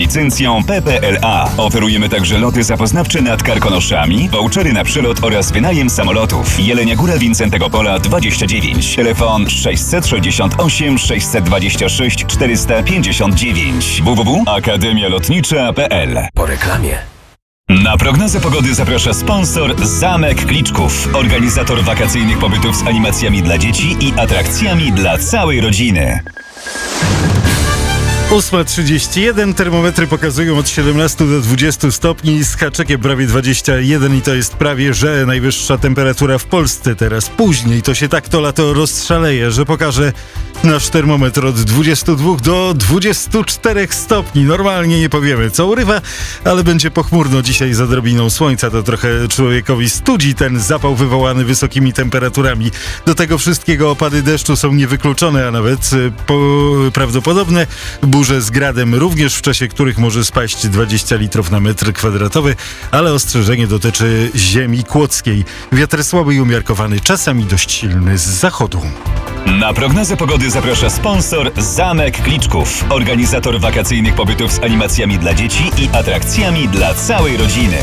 Licencją PPLA. Oferujemy także loty zapoznawcze nad Karkonoszami, vouchery na przelot oraz wynajem samolotów. Jelenia Góra, Wincentego Pola 29. Telefon 668 626 459. www.akademialotnicza.pl. Po reklamie. Na prognozę pogody zaprasza sponsor Zamek Kliczków, organizator wakacyjnych pobytów z animacjami dla dzieci i atrakcjami dla całej rodziny. 8:31, termometry pokazują od 17 do 20 stopni, z haczykiem prawie 21 i to jest prawie, że najwyższa temperatura w Polsce teraz. Później to się tak to lato rozszaleje, że pokaże nasz termometr od 22 do 24 stopni. Normalnie nie powiemy, co urywa, ale będzie pochmurno dzisiaj za odrobiną słońca. To trochę człowiekowi studzi ten zapał wywołany wysokimi temperaturami. Do tego wszystkiego opady deszczu są niewykluczone, a nawet prawdopodobne. Burze z gradem również, w czasie których może spaść 20 litrów na metr kwadratowy, ale ostrzeżenie dotyczy ziemi kłodzkiej. Wiatr słaby i umiarkowany, czasami dość silny z zachodu. Na prognozę pogody zaprasza sponsor Zamek Kliczków, organizator wakacyjnych pobytów z animacjami dla dzieci i atrakcjami dla całej rodziny.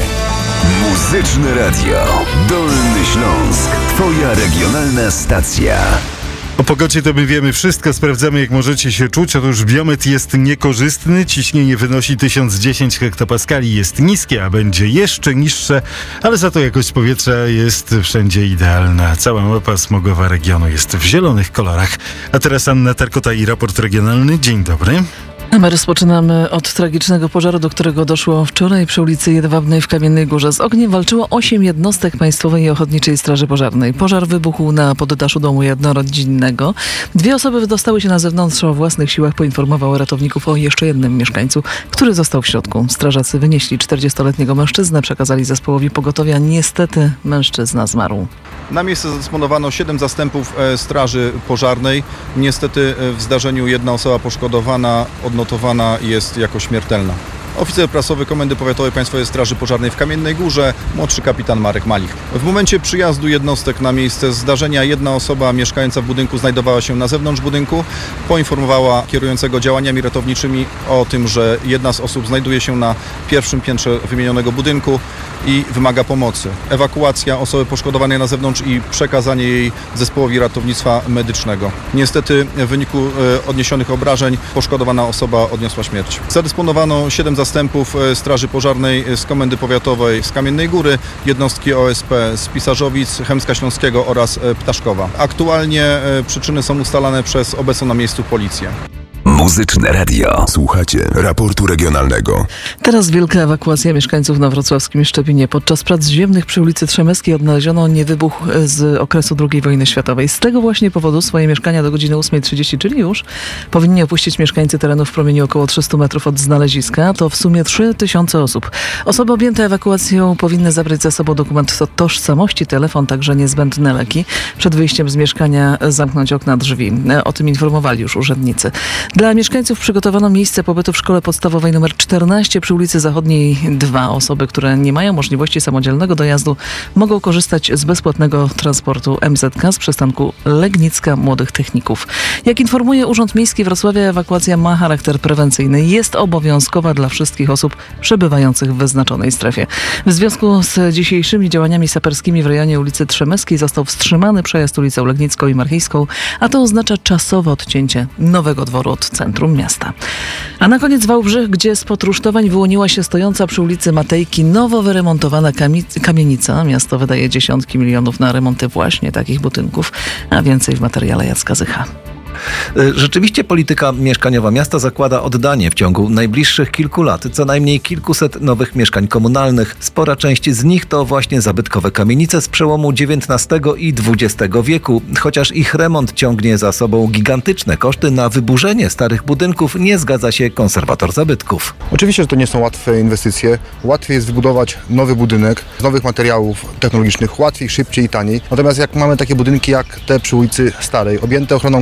Muzyczne Radio. Dolny Śląsk. Twoja regionalna stacja. O pogodzie to my wiemy wszystko, sprawdzamy jak możecie się czuć. Otóż biometr jest niekorzystny, ciśnienie wynosi 1010 hektopaskali, jest niskie, a będzie jeszcze niższe, ale za to jakość powietrza jest wszędzie idealna. Cała mapa smogowa regionu jest w zielonych kolorach. A teraz Anna Tarkota i raport regionalny. Dzień dobry. A my rozpoczynamy od tragicznego pożaru, do którego doszło wczoraj przy ulicy Jedwabnej w Kamiennej Górze. Z ogniem walczyło 8 jednostek Państwowej i Ochotniczej Straży Pożarnej. Pożar wybuchł na poddaszu domu jednorodzinnego. 2 osoby wydostały się na zewnątrz o własnych siłach, poinformował ratowników o jeszcze jednym mieszkańcu, który został w środku. Strażacy wynieśli 40-letniego mężczyznę, przekazali zespołowi pogotowia. Niestety mężczyzna zmarł. Na miejsce zadysponowano 7 zastępów Straży Pożarnej. Niestety w zdarzeniu jedna osoba poszkodowana odnotowana jest jako śmiertelna. Oficer prasowy Komendy Powiatowej Państwowej Straży Pożarnej w Kamiennej Górze, młodszy kapitan Marek Malich. W momencie przyjazdu jednostek na miejsce zdarzenia jedna osoba mieszkająca w budynku znajdowała się na zewnątrz budynku. Poinformowała kierującego działaniami ratowniczymi o tym, że jedna z osób znajduje się na pierwszym piętrze wymienionego budynku i wymaga pomocy. Ewakuacja osoby poszkodowanej na zewnątrz i przekazanie jej zespołowi ratownictwa medycznego. Niestety w wyniku odniesionych obrażeń poszkodowana osoba odniosła śmierć. Zadysponowano 7 zastępów Straży Pożarnej z Komendy Powiatowej z Kamiennej Góry, jednostki OSP z Pisarzowic, Chełmska Śląskiego oraz Ptaszkowa. Aktualnie przyczyny są ustalane przez obecną na miejscu policję. Muzyczne Radio. Słuchacie raportu regionalnego. Teraz wielka ewakuacja mieszkańców na wrocławskim Szczepinie. Podczas prac ziemnych przy ulicy Trzemeckiej odnaleziono niewybuch z okresu II wojny światowej. Z tego właśnie powodu swoje mieszkania do godziny 8:30, czyli już, powinni opuścić mieszkańcy terenu w promieniu około 300 metrów od znaleziska. To w sumie 3000 osób. Osoby objęte ewakuacją powinny zabrać ze sobą dokument tożsamości, telefon, także niezbędne leki. Przed wyjściem z mieszkania zamknąć okna, drzwi. O tym informowali już urzędnicy. Dla mieszkańców przygotowano miejsce pobytu w szkole podstawowej nr 14 przy ulicy Zachodniej 2. Osoby, które nie mają możliwości samodzielnego dojazdu, mogą korzystać z bezpłatnego transportu MZK z przystanku Legnicka Młodych Techników. Jak informuje Urząd Miejski Wrocławia, ewakuacja ma charakter prewencyjny. Jest obowiązkowa dla wszystkich osób przebywających w wyznaczonej strefie. W związku z dzisiejszymi działaniami saperskimi w rejonie ulicy Trzemeckiej został wstrzymany przejazd ulicą Legnicką i Marchijską, a to oznacza czasowe odcięcie Nowego Dworu od centrum miasta. A na koniec Wałbrzych, gdzie spod rusztowań wyłoniła się stojąca przy ulicy Matejki nowo wyremontowana kamienica. Miasto wydaje dziesiątki milionów na remonty właśnie takich budynków, a więcej w materiale Jacka Zycha. Rzeczywiście polityka mieszkaniowa miasta zakłada oddanie w ciągu najbliższych kilku lat co najmniej kilkuset nowych mieszkań komunalnych. Spora część z nich to właśnie zabytkowe kamienice z przełomu XIX i XX wieku. Chociaż ich remont ciągnie za sobą gigantyczne koszty, na wyburzenie starych budynków nie zgadza się konserwator zabytków. Oczywiście, że to nie są łatwe inwestycje. Łatwiej jest wybudować nowy budynek z nowych materiałów technologicznych, łatwiej, szybciej i taniej. Natomiast jak mamy takie budynki jak te przy ulicy Starej, objęte ochroną konserwatora,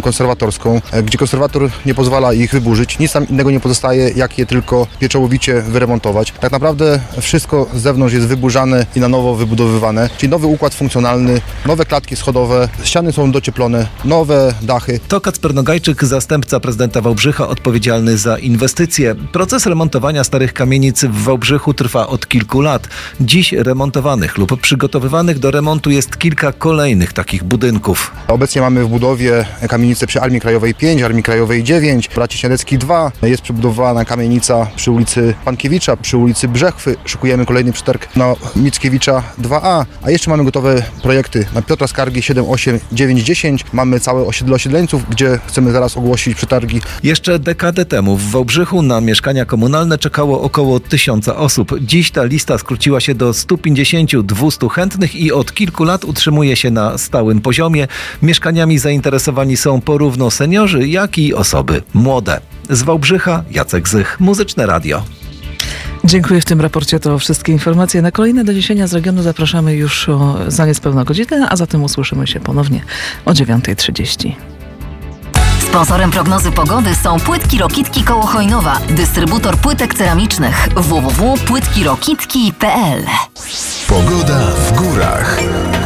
konserwatorską, gdzie konserwator nie pozwala ich wyburzyć. Nic tam innego nie pozostaje, jak je tylko pieczołowicie wyremontować. Tak naprawdę wszystko z zewnątrz jest wyburzane i na nowo wybudowywane, czyli nowy układ funkcjonalny, nowe klatki schodowe, ściany są docieplone, nowe dachy. To Kacper Nogajczyk, zastępca prezydenta Wałbrzycha, odpowiedzialny za inwestycje. Proces remontowania starych kamienic w Wałbrzychu trwa od kilku lat. Dziś remontowanych lub przygotowywanych do remontu jest kilka kolejnych takich budynków. Obecnie mamy w budowie kamienicę przy Armii Krajowej 5, Armii Krajowej 9, Braci Śniadecki 2. Jest przebudowana kamienica przy ulicy Pankiewicza, przy ulicy Brzechwy. Szykujemy kolejny przetarg na Mickiewicza 2A. A jeszcze mamy gotowe projekty na Piotra Skargi 7, 8, 9, 10. Mamy całe osiedle osiedleńców, gdzie chcemy zaraz ogłosić przetargi. Jeszcze dekadę temu w Wałbrzychu na mieszkania komunalne czekało około 1000 osób. Dziś ta lista skróciła się do 150-200 chętnych i od kilku lat utrzymuje się na stałym poziomie. Mieszkaniami zainteresowani są porówno seniorzy, jak i osoby młode. Z Wałbrzycha Jacek Zych, Muzyczne Radio. Dziękuję w tym raporcie. To wszystkie informacje. Na kolejne doniesienia z regionu zapraszamy już za niespełna godzinę, a zatem usłyszymy się ponownie o 9:30. Sponsorem prognozy pogody są Płytki Rokitki koło Chojnowa, dystrybutor płytek ceramicznych www.płytkirokitki.pl. Pogoda w górach.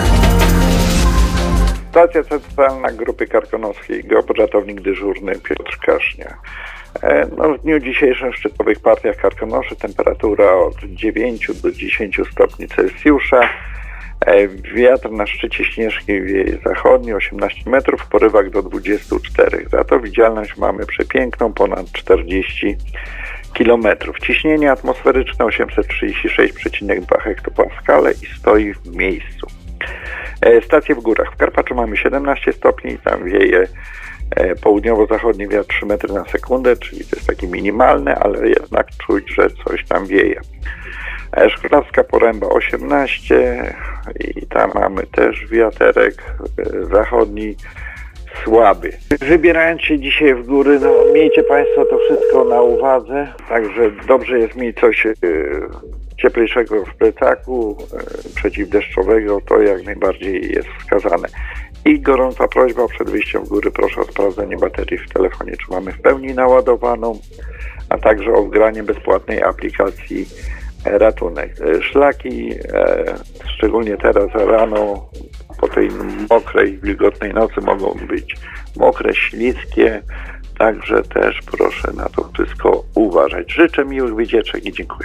Stacja centralna Grupy Karkonoskiej, geopoczatownik dyżurny Piotr Kasznia. W dniu dzisiejszym w szczytowych partiach Karkonoszy temperatura od 9 do 10 stopni Celsjusza. Wiatr na szczycie Śnieżki wieje zachodni 18 metrów, w porywach do 24. Za to widzialność mamy przepiękną, ponad 40 kilometrów. Ciśnienie atmosferyczne 836,2 hektopaskale i stoi w miejscu. Stacje w górach. W Karpaczu mamy 17 stopni, tam wieje południowo-zachodni wiatr 3 metry na sekundę, czyli to jest taki minimalny, ale jednak czuć, że coś tam wieje. Szklarska Poręba 18 i tam mamy też wiaterek zachodni słaby. Wybierając się dzisiaj w góry, miejcie Państwo to wszystko na uwadze, także dobrze jest mieć coś cieplejszego w plecaku, przeciwdeszczowego, to jak najbardziej jest wskazane. I gorąca prośba przed wyjściem w góry, proszę o sprawdzenie baterii w telefonie, czy mamy w pełni naładowaną, a także o wgranie bezpłatnej aplikacji Ratunek. Szlaki, szczególnie teraz rano, po tej mokrej, wilgotnej nocy mogą być mokre, śliskie, także też proszę na to wszystko uważać. Życzę miłych wycieczek i dziękuję.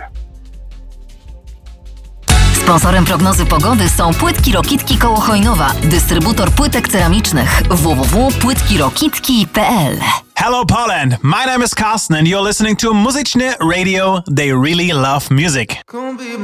Sponsorem prognozy pogody są Płytki Rokitki koło Chojnowa, dystrybutor płytek ceramicznych www.płytkirokitki.pl. Hello Poland, my name is Carsten and you're listening to Muzyczne Radio. They really love music.